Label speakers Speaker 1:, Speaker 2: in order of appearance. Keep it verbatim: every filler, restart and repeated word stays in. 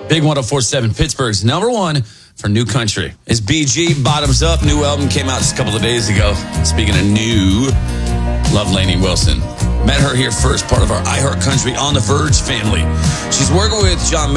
Speaker 1: Big one oh four point seven, Pittsburgh's number one for new country. It's B G, Bottoms Up. New album came out just a couple of days ago. Speaking of new, love Lainey Wilson. Met her here first, part of our iHeart Country On the Verge family. She's working with John Mayer.